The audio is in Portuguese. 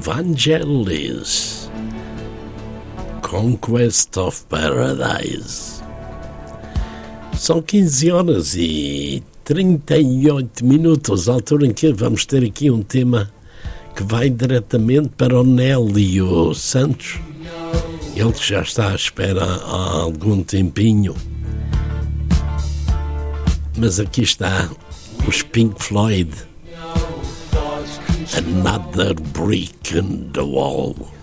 Vangelis, Conquest of Paradise. São 15 horas e 38 minutos, a altura em que vamos ter aqui um tema que vai diretamente para o Nélio Santos. Ele que já está à espera há algum tempinho. Mas aqui está os Pink Floyd. Another Brick in the Wall.